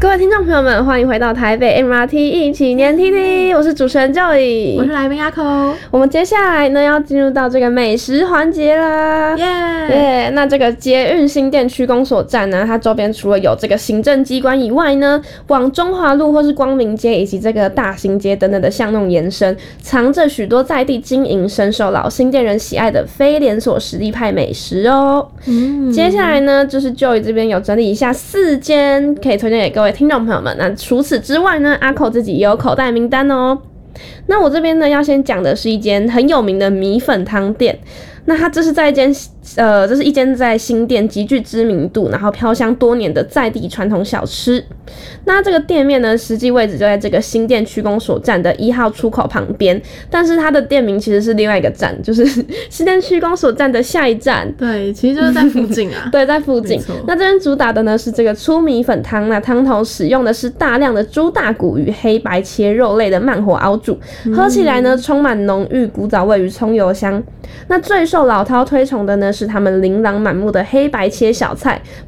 各位听众朋友们，欢迎回到台北 MRT 一起念 TT， 我是主持人 Joey， 我是来宾阿扣。 我们接下来呢要进入到这个美食环节啦，耶！那这个捷运新店区公所站呢，它周边除了有这个行政机关以外呢，往中华路或是光明街以及这个大兴街等等的巷弄延伸，藏着许多在地经营深受老新店人喜爱的非连锁实力派美食哦。接下来呢，就是 Joey 这边有整理一下4间可以推荐给各位听众朋友们。那除此之外呢，阿扣自己也有口袋名单哦。那我这边呢要先讲的是一间很有名的米粉汤店。那它这是一间在新店极具知名度，然后飘香多年的在地传统小吃。那这个店面呢，实际位置就在这个新店区公所站的1号出口旁边，但是它的店名其实是另外一个站，就是新店区公所站的下一站。 对，其实就是在附近啊。 对，在附近。那这边主打的呢是这个粗米粉汤，那汤头使用的是大量的猪大骨与黑白切肉类的慢火熬煮，喝起来呢充满浓郁古早味与葱油香。那最受老饕推崇的呢是他们琳琅满目的黑白切小菜，